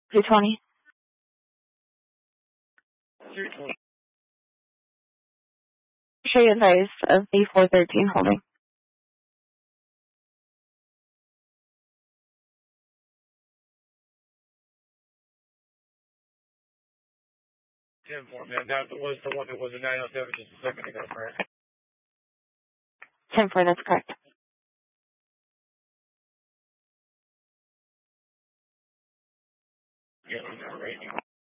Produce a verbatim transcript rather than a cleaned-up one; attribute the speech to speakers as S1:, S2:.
S1: two twenty.
S2: two twenty.
S1: Show you advice of A four thirteen holding.
S2: ten four, man. That was the one that was a nine oh seven just a second ago, right?
S1: ten four, that's correct.